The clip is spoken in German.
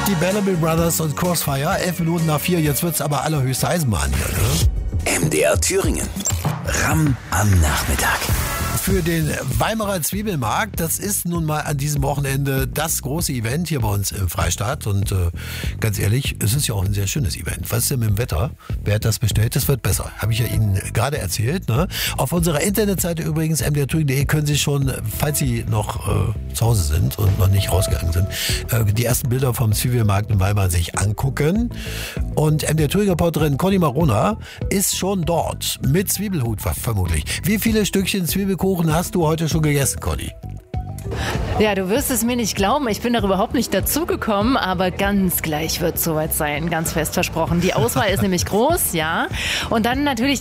die Bellamy Brothers und Crossfire. 4:11. Jetzt wird's aber allerhöchste Eisenbahn hier, ne? MDR Thüringen. Ramm am Nachmittag. Für den Weimarer Zwiebelmarkt, das ist nun mal an diesem Wochenende das große Event hier bei uns im Freistaat. Und ganz ehrlich, es ist ja auch ein sehr schönes Event. Was ist denn mit dem Wetter? Wer hat das bestellt? Das wird besser. Habe ich ja Ihnen gerade erzählt. Ne? Auf unserer Internetseite übrigens, mdrthüringen.de, können Sie schon, falls Sie noch zu Hause sind und noch nicht rausgegangen sind, die ersten Bilder vom Zwiebelmarkt in Weimar sich angucken. Und MDR-Thüringen-Reporterin Conny Marona ist schon dort. Mit Zwiebelhut vermutlich. Wie viele Stückchen Zwiebelkuchen hast du heute schon gegessen, Conny? Ja, du wirst es mir nicht glauben, ich bin doch überhaupt nicht dazugekommen, aber ganz gleich wird es soweit sein, ganz fest versprochen. Die Auswahl ist nämlich groß, ja. Und dann natürlich